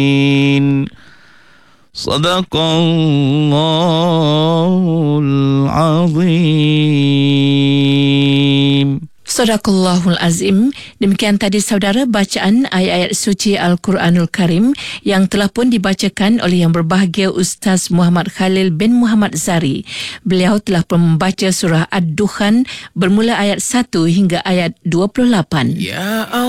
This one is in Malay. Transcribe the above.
Sadaqallahul azim. Sadaqallahul azim. Demikian tadi saudara bacaan ayat-ayat suci Al-Quranul Karim yang telah pun dibacakan oleh yang berbahagia Ustaz Muhammad Khalil bin Muhammad Zari. Beliau telah pun membaca surah Ad-Dukhan bermula ayat 1 hingga ayat 28. Ya Allah.